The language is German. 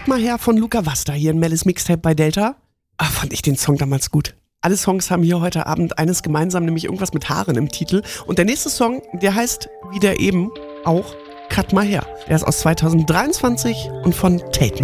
Cut mal her von Luca Wasta hier in Mellis Mixtape bei Delta. Fand ich den Song damals gut. Alle Songs haben hier heute Abend eines gemeinsam, nämlich irgendwas mit Haaren im Titel. Und der nächste Song, der heißt, wie der eben, auch Cut mal her. Der ist aus 2023 und von Tate